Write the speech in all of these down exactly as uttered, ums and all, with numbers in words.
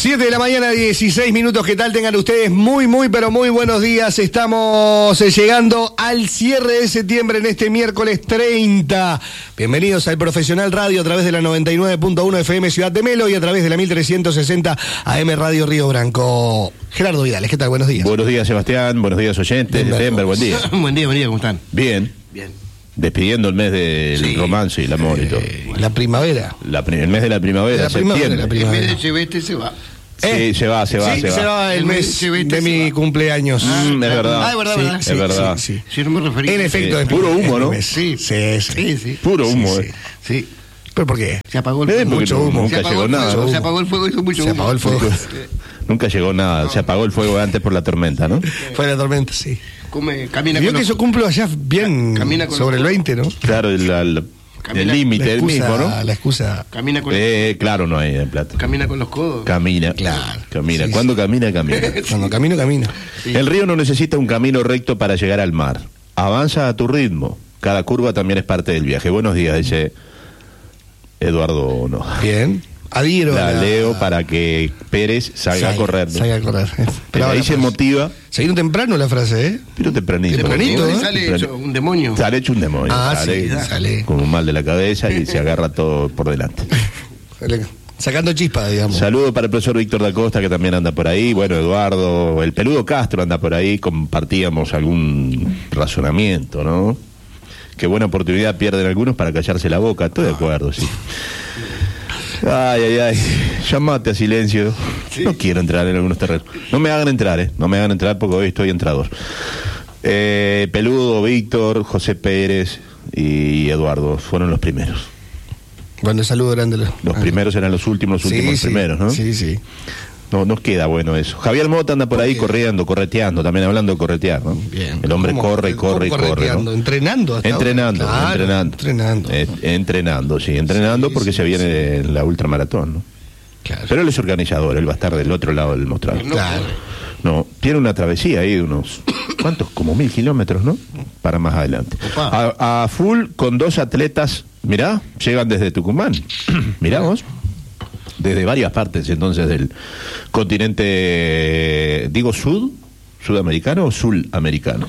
siete de la mañana, dieciséis minutos. ¿Qué tal? Tengan ustedes muy, muy, pero muy buenos días. Estamos llegando al cierre de septiembre en este miércoles treinta. Bienvenidos al Profesional Radio a través de la noventa y nueve punto uno F M Ciudad de Melo y a través de la mil trescientos sesenta A M Radio Río Branco. Gerardo Vidales, ¿qué tal? Buenos días. Buenos días, Sebastián. Buenos días, oyentes. Denver, Denver buen día. Buen día, buen día, ¿cómo están? Bien. Bien. Despidiendo el mes del sí. romance y el amor y todo. La primavera. La, el mes de la primavera, la septiembre. Primavera, la primavera. El mes de Chevete se va. Sí, ¿Eh? se va, se va, sí, se va. se va el, el mes de, de mi va. cumpleaños. Ah, mm, es verdad. Ah, es verdad, sí, verdad. Sí, es verdad. Sí, sí. Sí, no me referí. En efecto, sí. es puro humo, ¿no? Sí, sí, sí. Sí, sí. Puro humo, sí, eh. Sí. sí. ¿Pero por qué? Se apagó el Eh, fuego. mucho humo. Nunca Se apagó llegó el nada. fuego, ¿no? Se apagó el fuego, hizo mucho Se humo. apagó el fuego. Nunca llegó nada. No. Se apagó el fuego antes por la tormenta, ¿no? Fue la tormenta, sí. Come, camina Vio con que los... yo cumplo allá bien Camina con sobre los... el veinte, ¿no? Claro, el límite, el mismo, ¿no? La excusa. Camina con Eh, claro, no hay en plata. Camina con los codos. Camina. Claro. Camina. Sí, Cuando sí. camina, camina. Cuando camino, camino. Sí. El río no necesita un camino recto para llegar al mar. Avanza a tu ritmo. Cada curva también es parte del viaje. Buenos días, dice Eduardo no. Bien. Adhiero. La a leo para que Pérez salga, a correr. ¿no? Salga a correr. Eh. Pero ahí se motiva. Se vino temprano la frase, ¿eh? Pero tempranito. Tempranito, ¿eh? Sale Tempranito. hecho un demonio. Sale hecho un demonio. Ah, sale, sí, sale. Con un mal de la cabeza y se agarra todo por delante. Sacando chispa, digamos. Saludo para el profesor Víctor da Costa, que también anda por ahí. Bueno, Eduardo, el peludo Castro anda por ahí. Compartíamos algún razonamiento, ¿no? Qué buena oportunidad pierden algunos para callarse la boca. Estoy de acuerdo, sí. Ay, ay, ay. Llamate a silencio. Sí. No quiero entrar en algunos terrenos. No me hagan entrar, ¿eh? No me hagan entrar porque hoy estoy entrador. Eh, Peludo, Víctor, José Pérez y Eduardo fueron los primeros. Bueno, saludo grande. Los ah, primeros eran los últimos, los últimos sí, primeros, ¿no? Sí, sí. No, nos queda bueno eso. Javier Mota anda por ahí corriendo, correteando, también hablando de corretear, ¿no? Bien. El hombre corre y corre y corre, ¿no? Entrenando hasta Entrenando, ahora. Claro, entrenando. Entrenando. Eh, entrenando, sí, entrenando sí, porque sí, se viene sí. la ultramaratón, ¿no? Claro. Pero él es organizador, él va a estar del otro lado del mostrador. Claro. No, tiene una travesía ahí de unos, ¿cuántos? Como mil kilómetros, ¿no? Para más adelante. A, a full con dos atletas, mirá, llegan desde Tucumán. Mirá vos. Desde varias partes entonces del continente, digo sud, sudamericano o sudamericano.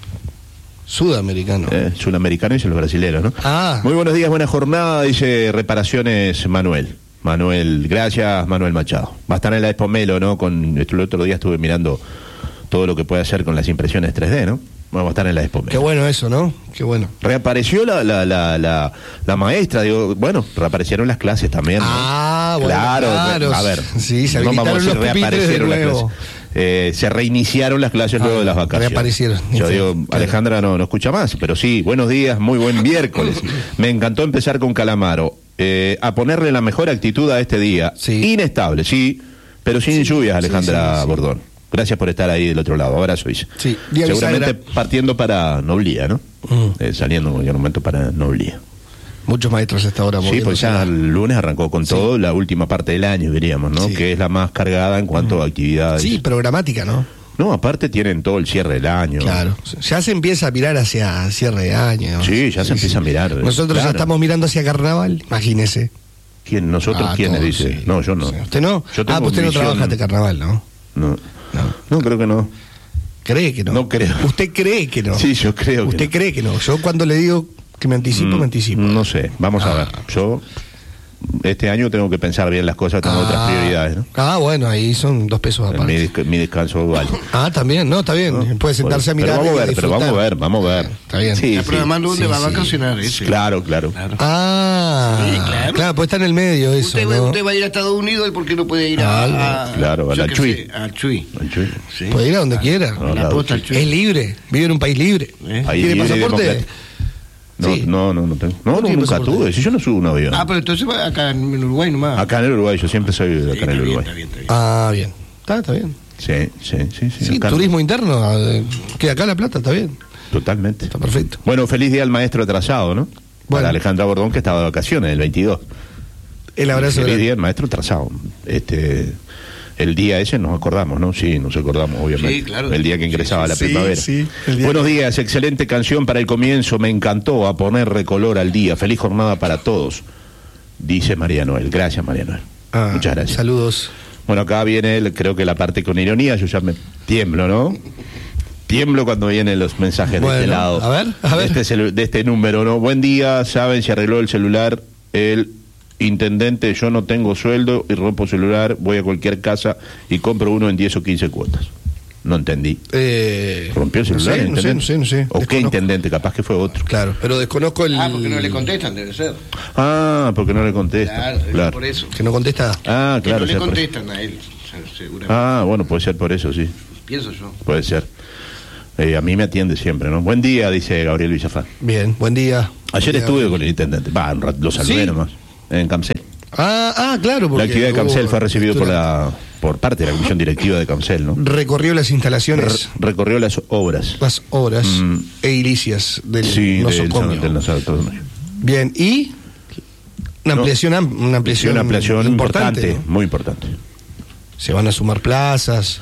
Sudamericano. Eh, sudamericano y los brasileños, ¿no? Ah. Muy buenos días, buena jornada, dice Reparaciones Manuel. Manuel, gracias Manuel Machado. Va a estar en la Expo Melo, ¿no? Con, el otro día estuve mirando todo lo que puede hacer con las impresiones tres D, ¿no? Vamos a estar en la Expo Melo. Qué bueno eso, ¿no? Qué bueno. Reapareció la, la, la, la, la maestra, digo, bueno, reaparecieron las clases también, ¿no? Ah, bueno, claro, claro. A ver, sí, se no vamos a decir los reaparecieron las clases. Eh, se reiniciaron las clases ah, luego de las vacaciones. Reaparecieron. Yo digo, claro. Alejandra no, no escucha más, pero sí, buenos días, muy buen miércoles. Me encantó empezar con Calamaro. Eh, a ponerle la mejor actitud a este día. Sí. Inestable, sí, pero sin sí, lluvias, Alejandra sí, sí, Bordón. Gracias por estar ahí del otro lado. Abrazo, dice. Sí, seguramente era... partiendo para Noblía, ¿no? Uh-huh. Eh, saliendo en cualquier momento para Noblía. Muchos maestros hasta ahora. Sí, pues ya el lunes arrancó con sí. todo, la última parte del año, diríamos, ¿no? Sí. Que es la más cargada en cuanto uh-huh. a actividades. Sí, programática, ¿no? No, aparte tienen todo el cierre del año. Claro, ya se empieza a mirar hacia cierre de año. Sí, ya se sí, empieza sí. a mirar. Nosotros claro. ya estamos mirando hacia carnaval, imagínese. ¿Quién? ¿Nosotros ah, quiénes? Todo, dice. Sí. No, yo no. Sí. ¿Usted no? Yo ah, pues usted visión... no trabaja de carnaval, ¿no? No. No. No, creo que no. ¿Cree que no? No creo. ¿Usted cree que no? Sí, yo creo que ¿Usted no. cree que no? Yo cuando le digo que me anticipo, mm, me anticipo. No sé, vamos ah. a ver. Yo... Este año tengo que pensar bien las cosas, tengo ah, otras prioridades, ¿no? Ah, bueno, ahí son dos pesos aparte. Mi, desc mi descanso vale. Ah, también, no, está bien. ¿No? Puede sentarse pero, a mirar. Pero vamos a ver, pero vamos a ver, vamos a ver. Está bien. Sí, está sí. programando dónde sí, va a sí. vacacionar ese. Claro, claro, claro. Ah, sí, claro. Claro, pues está en el medio eso. Usted, ¿no? usted va a ir a Estados Unidos y ¿por qué no puede ir a, ah, a claro, a la Chuy? Al Chuy. Al Chuy. Sí. Puede ir a donde quiera. No, la posta, es libre, vive en un país libre. ¿Eh? ¿Tiene pasaporte? No, sí. no, no, no tengo. No, no nunca tuve. Si yo no subo un avión. Ah, pero entonces va acá en Uruguay nomás. Acá en el Uruguay, yo siempre soy de acá sí, en el Uruguay. Está bien, está bien. Ah, bien. Está, está bien. Sí, sí, sí. Sí, sí turismo interno, que acá La Plata está bien. Totalmente. Está perfecto. Bueno, feliz día al maestro atrasado, ¿no? Bueno. Para Alejandra Bordón, que estaba de vacaciones, el veintidós. El abrazo. Feliz día al maestro atrasado. Este... El día ese nos acordamos, ¿no? Sí, nos acordamos, obviamente. Sí, claro. El día que ingresaba sí, la sí, primavera. Sí, Buenos días, excelente canción para el comienzo. Me encantó a poner recolor al día. Feliz jornada para todos, dice María Noel. Gracias, María Noel. Ah, muchas gracias. Saludos. Bueno, acá viene, el- creo que la parte con ironía, yo ya me tiemblo, ¿no? Tiemblo cuando vienen los mensajes Bueno, de este lado. a ver, a ver. De este, celu- de este número, ¿no? Buen día, saben, se arregló el celular. El intendente, yo no tengo sueldo y rompo celular, voy a cualquier casa y compro uno en diez o quince cuotas. No entendí. Eh, ¿Rompió el no celular sé, el no sé, no intendente? sé, no sé. ¿O qué Desconozco. intendente? Capaz que fue otro. Claro, pero desconozco el... Ah, porque no le contestan, debe ser. Ah, porque no le contesta. Claro, debe ser Claro. por eso. Que no contesta. Ah, Que claro. no le sea por eso. contestan a él, se- seguramente. Ah, bueno, puede ser por eso, sí. Pienso yo. Puede ser. Eh, a mí me atiende siempre, ¿no? Buen día, dice Gabriel Villafán. Bien, buen día. Ayer Buen día. estuve con el intendente. Va, un rato, lo saludé ¿Sí? nomás. En Camcel. Ah, ah, claro, porque La actividad de hubo Camcel fue recibido por lectura. la por parte de la comisión directiva de Camcel, ¿no? Recorrió las instalaciones, Re- recorrió las obras. las obras Mm. edilicias del Sí, del, nosocomio. del nosocomio. Bien, y una No, ampliación, am- una Sí, ampliación, una ampliación importante. importante, ¿no? muy importante. Se van a sumar plazas.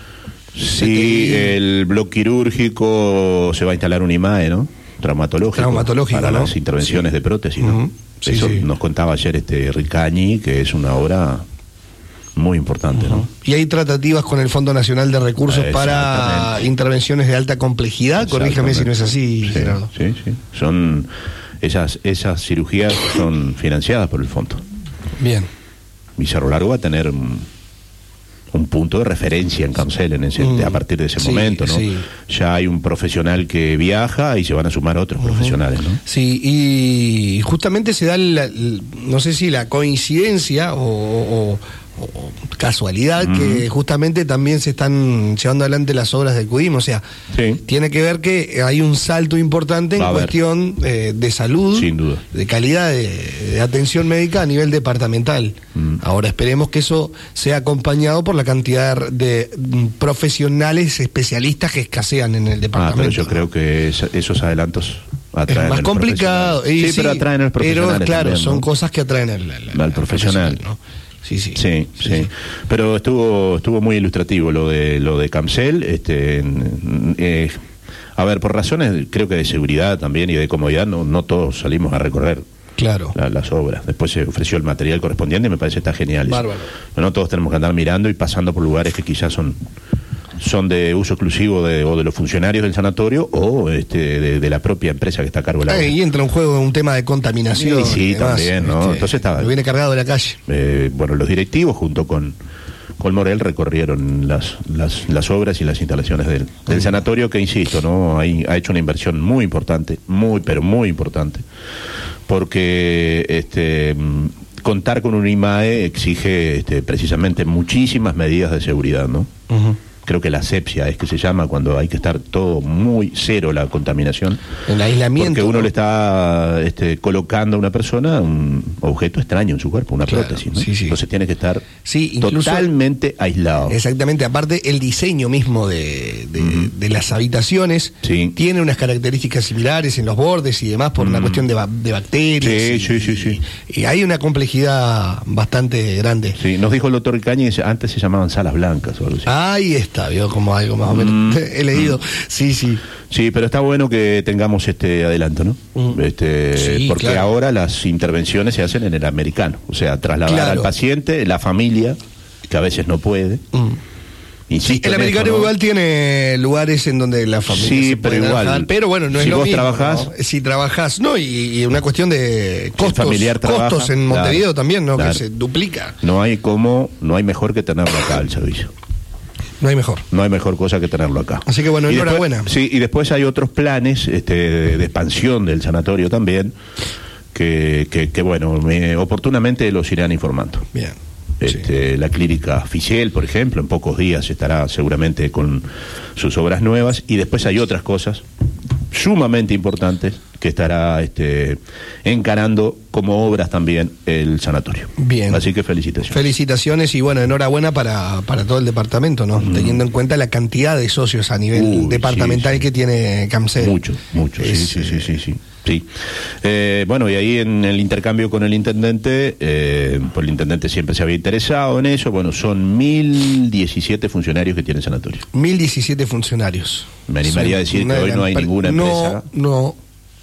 Sí, el bloque quirúrgico se va a instalar un I M A E, ¿no? Traumatológico. Traumatológico, para ¿no? las intervenciones Sí. de prótesis, ¿no? Ujú. Sí, Eso sí. nos contaba ayer este Ricañi, que es una obra muy importante, ¿no? Y hay tratativas con el Fondo Nacional de Recursos para Exactamente. intervenciones de alta complejidad. Corríjame si no es así, Sí, Gerardo. Sí, sí. Son esas esas cirugías son financiadas por el fondo. Bien. Y Cerro Largo va a tener un, un punto de referencia en Camcel en ese, Mm, a partir de ese sí, momento, ¿no? sí. Ya hay un profesional que viaja y se van a sumar otros profesionales, ¿no? Sí, y justamente se da, la- l- no sé si la coincidencia o, o- o casualidad, Mm. que justamente también se están llevando adelante las obras del CUDIM. O sea, Sí. tiene que ver que hay un salto importante en Va a haber. cuestión eh, de salud, Sin duda. de calidad de, de atención médica a nivel departamental. Mm. Ahora esperemos que eso sea acompañado por la cantidad de mm, profesionales especialistas que escasean en el Ah, departamento. pero yo creo que es- esos adelantos atraen Es más a los complicado. profesionales. y Sí, pero atraen a los profesionales. Pero claro, también, son ¿no? cosas que atraen al, al- Al profesional. ¿no? Sí, sí. Sí, sí, pero estuvo estuvo muy ilustrativo lo de lo de Camcel, este en- eh, a ver, por razones creo que de seguridad también y de comodidad no no todos salimos a recorrer Claro. la- las obras. Después se ofreció el material correspondiente y me parece que está genial. eso. Bárbaro. Pero no todos tenemos que andar mirando y pasando por lugares que quizás son son de uso exclusivo de, o de los funcionarios del sanatorio o este de, de la propia empresa que está a cargo de la obra. Ahí entra en juego un tema de contaminación. Sí, sí, y demás, también, ¿no? ¿viste? Entonces estaba- Lo viene cargado de la calle. Eh, bueno, los directivos junto con, con Morel recorrieron las, las, las obras y las instalaciones del, del sanatorio que, insisto, no Hay- ha hecho una inversión muy importante, muy, pero muy importante, porque este mm, contar con un I M A E exige este, precisamente muchísimas medidas de seguridad, ¿no? Creo que la asepsia es que se llama cuando hay que estar todo muy cero la contaminación. El aislamiento. Porque uno ¿no? le está este, colocando a una persona un objeto extraño en su cuerpo, una Claro, prótesis, ¿no? sí, sí. Entonces tiene que estar Sí, incluso- totalmente aislado. Exactamente, aparte el diseño mismo de, de, Mm. de las habitaciones Sí. tiene unas características similares en los bordes y demás por una Mm. cuestión de, ba- de bacterias. Sí, y, sí, sí, sí. Y hay una complejidad bastante grande. Sí, nos dijo el doctor Cañes, antes se llamaban salas blancas o algo así. Ahí está, vio como algo más o menos. Mm. He leído. Sí, sí. Sí, pero está bueno que tengamos este adelanto, ¿no? Mm. Este, Sí, porque claro. ahora las intervenciones se hacen en el americano, o sea, trasladar Claro. al paciente, la familia, que a veces no puede. Mm. Insisto El en americano esto, ¿no? igual tiene lugares en donde la familia Sí, se pero puede igual, alojar, pero bueno, no es si lo vos mismo, trabajás- ¿no? Si trabajás, no, y, y una cuestión de costos, familiar trabaja, costos en claro, Montevideo también, ¿no? claro. Que se duplica. No hay como, no hay mejor que tenerlo acá el servicio. No hay mejor. No hay mejor cosa que tenerlo acá. Así que bueno, Y enhorabuena. después- sí, y después hay otros planes este, de, de expansión del sanatorio también, que, que, que, bueno, me- oportunamente los irán informando. Bien. Este, La clínica Ficiel, por ejemplo, en pocos días estará seguramente con sus obras nuevas, y después hay otras cosas sumamente importantes que estará este, encarando como obras también el sanatorio. Bien. Así que felicitaciones. Felicitaciones y bueno, enhorabuena para, para todo el departamento, ¿no? Teniendo en cuenta la cantidad de socios a nivel Uy, departamental sí, sí. que tiene Camcel. Mucho, mucho, sí, Es, sí, sí, eh, sí, sí. Sí. Eh, bueno, y ahí en el intercambio con el intendente, eh, pues el intendente siempre se había interesado en eso. Bueno, son mil diecisiete funcionarios que tiene el sanatorio. mil diecisiete funcionarios. Me animaría a decir Una que de hoy las no hay empre- ninguna no, empresa. No,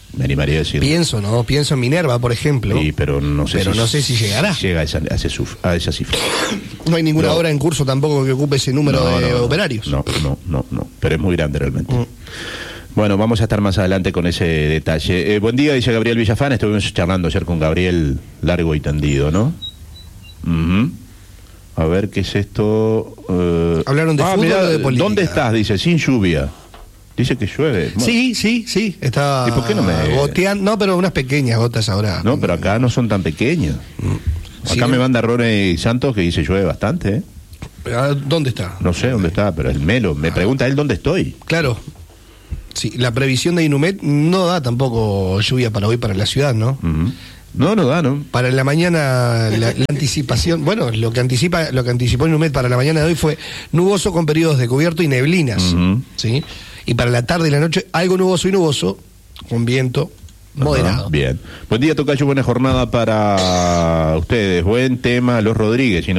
me animaría a decir. Pienso, ¿no? Pienso en Minerva, por ejemplo. Sí, pero no sé, pero si, no sé si llegará. Llega a esa, a ese suf- a esa cifra. No hay ninguna No. obra en curso tampoco que ocupe ese número No, de no, no. operarios. No, no, no, no. Pero es muy grande realmente. Mm. Bueno, vamos a estar más adelante con ese detalle. Eh, buen día, dice Gabriel Villafán. Estuvimos charlando ayer con Gabriel largo y tendido, ¿no? Ujú. A ver, ¿qué es esto? Eh, ¿Hablaron de fútbol o de política? ¿Dónde estás? Dice, sin lluvia. Dice que llueve. Bueno, Sí, sí, sí. Está ¿Y por qué no me- goteando. No, pero unas pequeñas gotas ahora. No, pero acá no son tan pequeñas. Acá Sí. me manda Rone Santos que dice llueve bastante, ¿eh? Ah, ¿Dónde está? No sé dónde está, pero el Melo me pregunta él dónde estoy. Claro. Sí, la previsión de Inumet no da tampoco lluvia para hoy para la ciudad, ¿no? Ujú. No, no da, ¿no? Para la mañana, la, la anticipación, bueno, lo que anticipa, lo que anticipó Inumet para la mañana de hoy fue nuboso con periodos de cubierto y neblinas, Ujú. ¿sí? Y para la tarde y la noche, algo nuboso y nuboso, con viento moderado. Ajá, bien. Buen día, Tocayo, buena jornada para ustedes. Buen tema, Los Rodríguez.